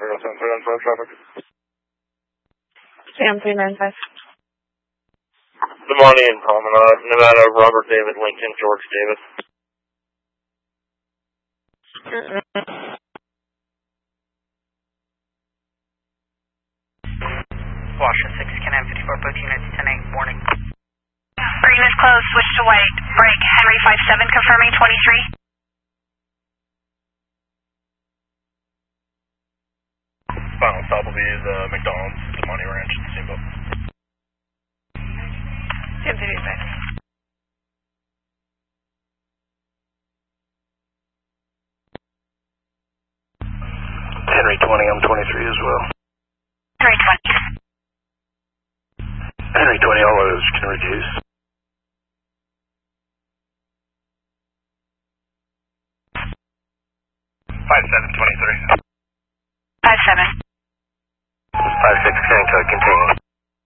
traffic. Sam 395. Good morning, Promenade, Nevada, Robert David, Lincoln, George David. Washington 6, Can I have 54 booking units 10-8, morning. Green is closed, switch to white. Break, Henry 57, confirming 23. Final stop will be the McDonald's, the Money Ranch, the Steamboat. Sam 395. Henry 20, I'm 23 as well. Henry 20. Henry 20, all others can reduce. 5723. 57. 56, continue.